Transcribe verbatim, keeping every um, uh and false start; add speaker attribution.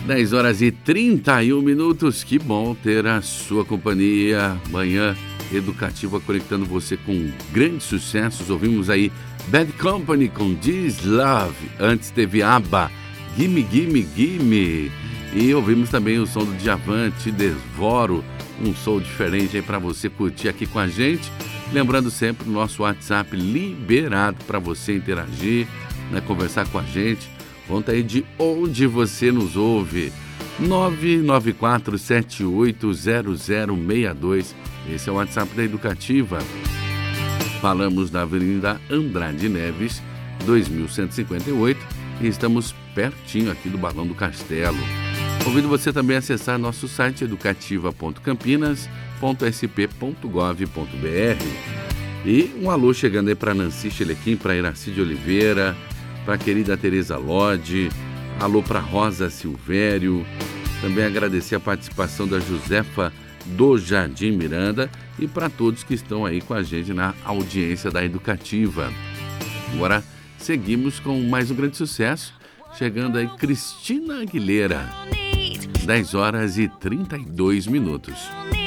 Speaker 1: dez horas e trinta e um minutos. Que bom ter a sua companhia. Manhã educativa conectando você com grandes sucessos. Ouvimos aí Bad Company com This Love. Antes teve ABBA, Gimme, Gimme, Gimme. E ouvimos também o som do Djavan, Te Devoro. Um som diferente aí para você curtir aqui com a gente. Lembrando sempre o nosso WhatsApp liberado para você interagir, né, conversar com a gente. Conta aí de onde você nos ouve. nove nove quatro sete oito zero zero seis dois. Esse é o WhatsApp da Educativa. Falamos da Avenida Andrade Neves, dois mil cento e cinquenta e oito, e estamos pertinho aqui do Balão do Castelo. Convido você também a acessar nosso site educativa ponto campinas ponto s p ponto gov ponto b r. E um alô chegando aí para Nancy Chelequim, para Iraci de Oliveira, para a querida Tereza Lodi, alô para Rosa Silvério, também agradecer a participação da Josefa do Jardim Miranda e para todos que estão aí com a gente na audiência da Educativa. Agora seguimos com mais um grande sucesso, chegando aí Cristina Aguilera, dez horas e trinta e dois minutos.